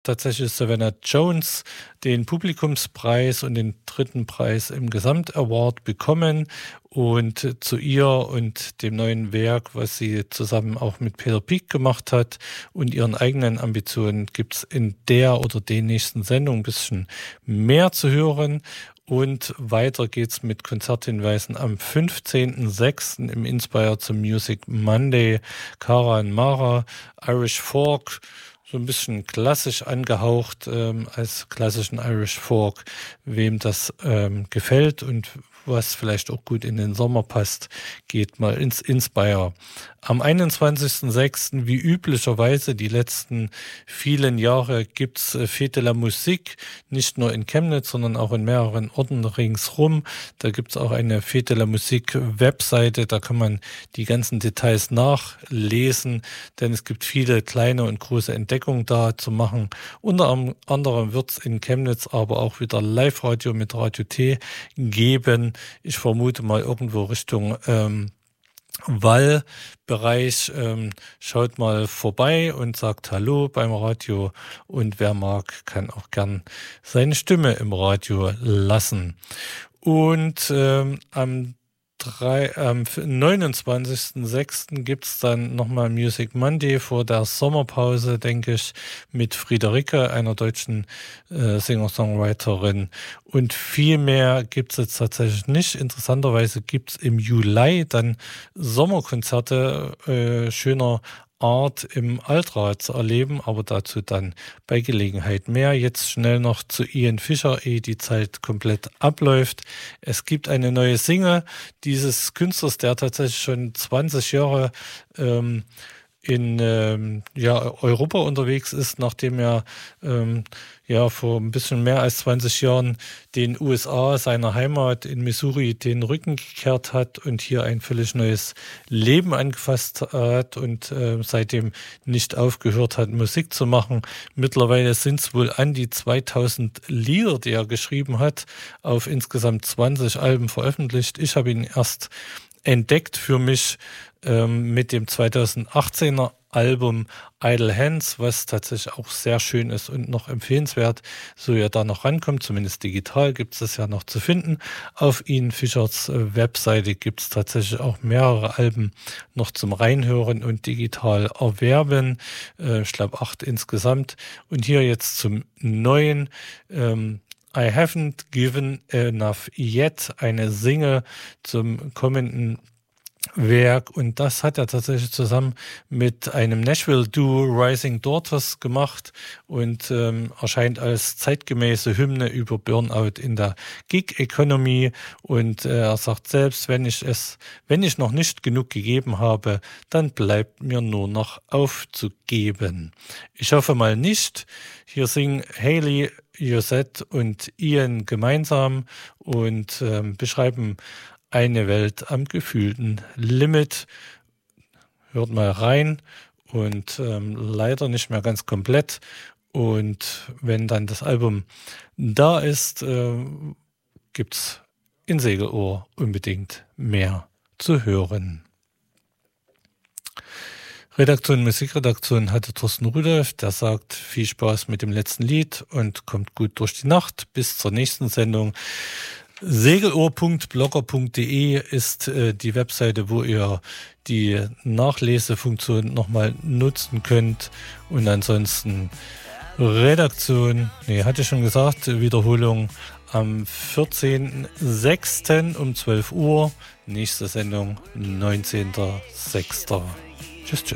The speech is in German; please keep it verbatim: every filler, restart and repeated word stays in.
tatsächlich Savannah Jones den Publikumspreis und den dritten Preis im Gesamtaward bekommen. Und zu ihr und dem neuen Werk, was sie zusammen auch mit Peter Pieck gemacht hat und ihren eigenen Ambitionen, gibt's in der oder den nächsten Sendung ein bisschen mehr zu hören. Und weiter geht's mit Konzerthinweisen am fünfzehnten sechsten im Inspire zum Music Monday. Cara und Mara, Irish Folk, so ein bisschen klassisch angehaucht ähm, als klassischen Irish Folk. Wem das ähm, gefällt und was vielleicht auch gut in den Sommer passt, geht mal ins Inspire. Am einundzwanzigsten sechsten wie üblicherweise die letzten vielen Jahre gibt's Fête de la Musique, nicht nur in Chemnitz, sondern auch in mehreren Orten ringsrum. Da gibt's auch eine Fête de la Musique Webseite, da kann man die ganzen Details nachlesen, denn es gibt viele kleine und große Entdeckungen da zu machen. Unter anderem wird's in Chemnitz aber auch wieder Live-Radio mit Radio T geben. Ich vermute mal irgendwo Richtung ähm, Wallbereich. Ähm, schaut mal vorbei und sagt Hallo beim Radio. Und wer mag, kann auch gern seine Stimme im Radio lassen. Und ähm, am Drei, am neunundzwanzigsten sechsten gibt's dann nochmal Music Monday vor der Sommerpause, denke ich, mit Friederike, einer deutschen äh, Singer-Songwriterin. Und viel mehr gibt's jetzt tatsächlich nicht. Interessanterweise gibt's im Juli dann Sommerkonzerte äh, schöner Art im Altrad zu erleben, aber dazu dann bei Gelegenheit mehr. Jetzt schnell noch zu Ian Fischer, ehe die Zeit komplett abläuft. Es gibt eine neue Single dieses Künstlers, der tatsächlich schon zwanzig Jahre ähm, in ähm, ja, Europa unterwegs ist, nachdem er ähm, ja vor ein bisschen mehr als zwanzig Jahren den U S A, seiner Heimat in Missouri, den Rücken gekehrt hat und hier ein völlig neues Leben angefasst hat und äh, seitdem nicht aufgehört hat, Musik zu machen. Mittlerweile sind es wohl an die zweitausend Lieder, die er geschrieben hat, auf insgesamt zwanzig Alben veröffentlicht. Ich habe ihn erst entdeckt für mich ähm, mit dem zweitausendachtzehner Album Idle Hands, was tatsächlich auch sehr schön ist und noch empfehlenswert, so ihr da noch rankommt, zumindest digital gibt es das ja noch zu finden. Auf Ian Fischers äh, Webseite gibt es tatsächlich auch mehrere Alben noch zum Reinhören und digital erwerben. Äh, ich glaube acht insgesamt. Und hier jetzt zum neuen ähm, I haven't given enough yet, eine Single zum kommenden Werk, und das hat er tatsächlich zusammen mit einem Nashville-Duo Rising Daughters gemacht und ähm, erscheint als zeitgemäße Hymne über Burnout in der Gig-Economy. Und äh, er sagt selbst, wenn ich es, wenn ich noch nicht genug gegeben habe, dann bleibt mir nur noch aufzugeben. Ich hoffe mal nicht. Hier singen Hayley, Josette und Ian gemeinsam und ähm, beschreiben eine Welt am gefühlten Limit. Hört mal rein und ähm, leider nicht mehr ganz komplett. Und wenn dann das Album da ist, äh, gibt's in Segelohr unbedingt mehr zu hören. Redaktion, Musikredaktion hatte Thorsten Rudolph, der sagt viel Spaß mit dem letzten Lied und kommt gut durch die Nacht. Bis zur nächsten Sendung. Segelohr punkt blogger punkt de ist äh, die Webseite, wo ihr die Nachlesefunktion nochmal nutzen könnt. Und ansonsten Redaktion, nee, hatte ich schon gesagt, Wiederholung am vierzehnten sechsten um zwölf Uhr. Nächste Sendung neunzehnten sechsten Tschüss, tschüss.